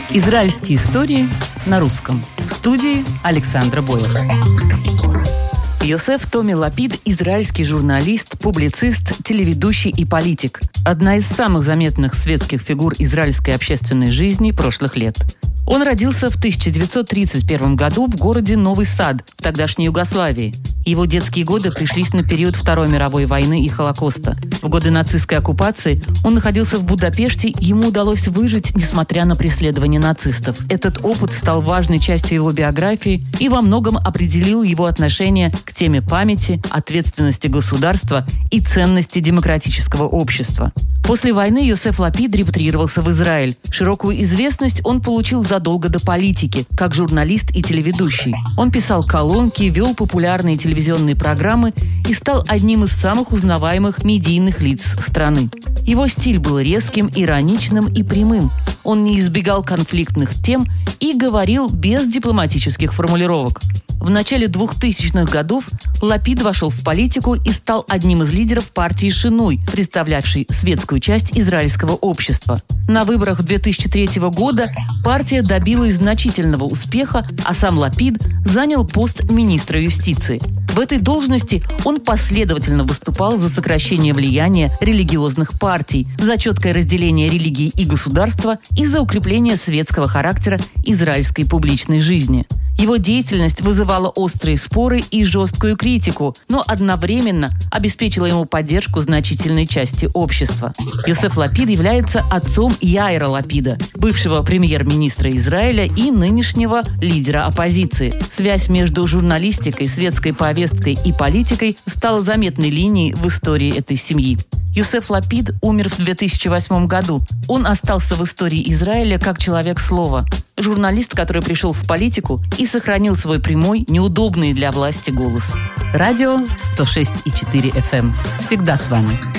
Израильские истории на русском. В студии Александра Бойлер. Йосеф Томи Лапид – израильский журналист, публицист, телеведущий и политик. Одна из самых заметных светских фигур израильской общественной жизни прошлых лет. Он родился в 1931 году в городе Новый Сад в тогдашней Югославии. Его детские годы пришлись на период Второй мировой войны и Холокоста. В годы нацистской оккупации он находился в Будапеште, ему удалось выжить, несмотря на преследование нацистов. Этот опыт стал важной частью его биографии и во многом определил его отношение к теме памяти, ответственности государства и ценности демократического общества. После войны Йосеф Лапид репатриировался в Израиль. Широкую известность он получил задолго до политики, как журналист и телеведущий. Он писал колонки, вел популярные телевизионные программы и стал одним из самых узнаваемых медийных лиц страны. Его стиль был резким, ироничным и прямым. Он не избегал конфликтных тем и говорил без дипломатических формулировок. В начале 2000-х годов Лапид вошел в политику и стал одним из лидеров партии «Шинуй», представлявшей светскую часть израильского общества. На выборах 2003 года партия добилась значительного успеха, а сам Лапид занял пост министра юстиции. В этой должности он последовательно выступал за сокращение влияния религиозных партий, за четкое разделение религии и государства и за укрепление светского характера израильской публичной жизни. Его деятельность вызывала острые споры и жесткую критику, но одновременно обеспечила ему поддержку значительной части общества. Йосеф Лапид является отцом Яира Лапида, бывшего премьер-министра Израиля и нынешнего лидера оппозиции. Связь между журналистикой, светской повесткой и политикой стала заметной линией в истории этой семьи. Йосеф Лапид умер в 2008 году. Он остался в истории Израиля как человек слова. Журналист, который пришел в политику и сохранил свой прямой, неудобный для власти голос. Радио 106,4 FM. Всегда с вами.